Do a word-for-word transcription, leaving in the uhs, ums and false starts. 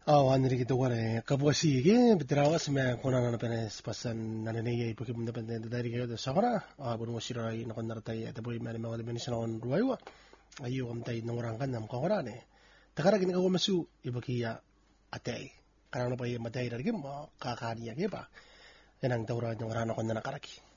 اه انا اللي دوره كبوسي بتراوس ما كنا انا بنس بس نانيي بكي من بند داري كده سغرا اه بنو شيراي نكون نرتاي تبوي ما ما ولا بنس نون رويوا ayo am tay nang orang kan nam kongora ne takara gini ko masu ibaki ya atay karena pa iya matay ragi mo kakari ya ba yanang tawra ng rano ko na nakaraki